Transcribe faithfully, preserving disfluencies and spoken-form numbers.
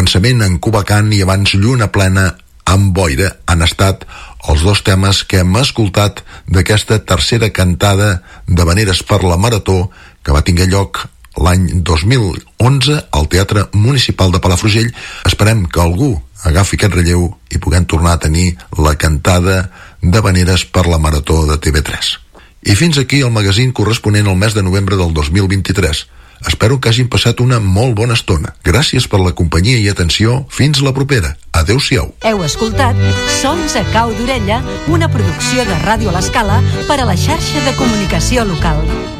Començament en Cubacant i abans Lluna plena amb boira han estat els dos temes que hem escoltat d'aquesta tercera cantada d'Havaneres per la Marató que va tinguer lloc l'any dos mil onze al Teatre Municipal de Palafrugell. Esperem que algú agafi aquest relleu i puguem tornar a tenir la cantada d'Havaneres per la Marató de T V tres. I fins aquí el magazín corresponent al mes de novembre del dos mil vint-i-tres. Espero que hagin passat una molt bona estona. Gràcies per la companyia i atenció. Fins la propera. Adéu-siau. Heu escoltat Sons a cau d'orella, una producció de Ràdio a l'Escala per a la xarxa de comunicació local.